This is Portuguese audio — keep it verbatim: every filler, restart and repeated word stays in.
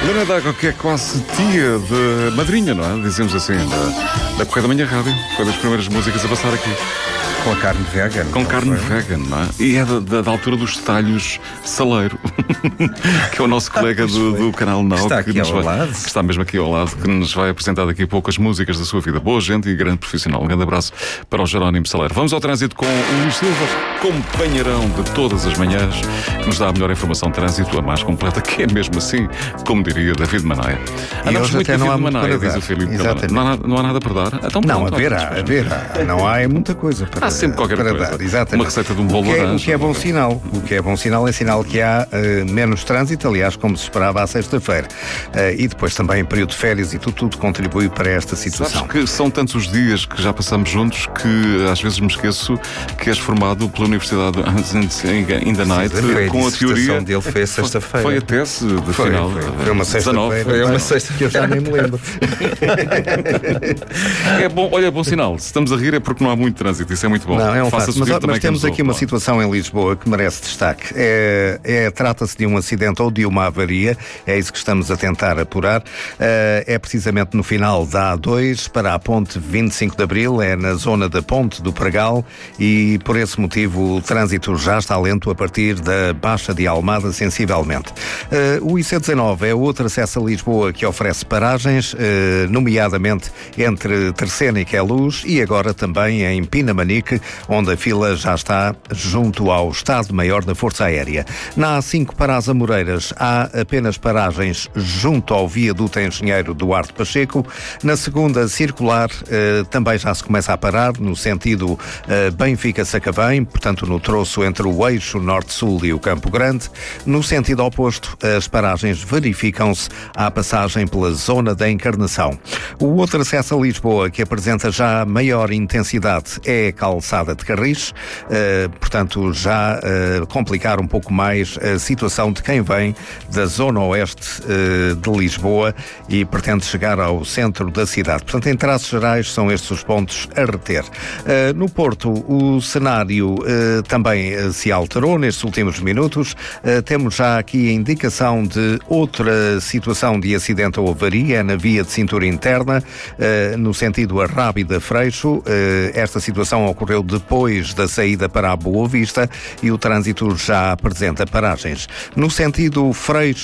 Lena D'Água, que é quase tia de madrinha, não é? Dizemos assim, da, da Correia da Manhã Rádio. Foi das primeiras músicas a passar aqui. Com a carne vegan. Com carne foi? vegan, não é? E é da, da, da altura dos talhos Saleiro, que é o nosso colega do, do canal Now, que está que, aqui nos ao vai, lado. que está mesmo aqui ao lado, que nos vai apresentar daqui a pouco as músicas da sua vida. Boa gente e grande profissional. Um grande abraço para o Jerónimo Saleiro. Vamos ao trânsito com o Luís Silva, companheirão de todas as manhãs, que nos dá a melhor informação de trânsito, a mais completa, que é mesmo assim, como diria David Manaia. Andamos muito até não David há Manaia, muito diz para o Filipe. Exatamente. Não há, nada, não há nada para dar. Então, Não, pronto, a ver, há, a ver, há. Não há é muita coisa para, há sempre qualquer para coisa. dar. Exatamente. Uma receita de um bolo o que, é, laranja. o que é bom sinal. O que é bom sinal é sinal que há uh, menos trânsito, aliás, como se esperava à sexta-feira. Uh, e depois também período de férias e tudo, tudo contribui para esta situação. Sabes que são tantos os dias que já passamos juntos que às vezes me esqueço que és formado pela Universidade in the Night, Sim, com a teoria dele foi sexta-feira. Foi a tese de Foi, final. foi, foi uma sexta-feira. Foi uma sexta que eu já nem me lembro. É bom, olha, é bom sinal. Se estamos a rir é porque não há muito trânsito. Isso é muito bom. Não, é um Faça facto. Mas, subir mas temos quem nos aqui uma ouve, situação em Lisboa que merece destaque. É, é, Trata-se de um acidente ou de uma avaria. É isso que estamos a tentar apurar. É, é precisamente no final da A dois para a ponte vinte e cinco de Abril. É na zona da Ponte do Pragal e por esse motivo o trânsito já está lento a partir da Baixa de Almada sensivelmente. É, o I C dezanove é outro acesso a Lisboa que oferece paragens, é, nomeadamente entre Terceira e Queluz e agora também em Pinamanique, onde a fila já está junto ao Estado-Maior da Força Aérea. Na A cinco para as Amoreiras há apenas paragens junto ao viaduto Engenheiro Duarte Pacheco. Na segunda circular eh, também já se começa a parar no sentido eh, Benfica-Sacavém, portanto no troço entre o eixo Norte-Sul e o Campo Grande. No sentido oposto, as paragens verificam-se à passagem pela zona da Encarnação. O outro acesso a Lisboa que apresenta já maior intensidade é a Calçada de Carris, uh, portanto já uh, complicar um pouco mais a situação de quem vem da zona oeste uh, de Lisboa e pretende chegar ao centro da cidade. Portanto, em traços gerais, são estes os pontos a reter. Uh, no Porto, o cenário uh, também uh, se alterou nestes últimos minutos. Uh, temos já aqui a indicação de outra situação de acidente ou avaria na via de cintura interna, uh, no sentido Arrábida-Freixo. Uh, esta situação ocorreu depois da saída para a Boa Vista e o trânsito já apresenta paragens. No sentido Freixo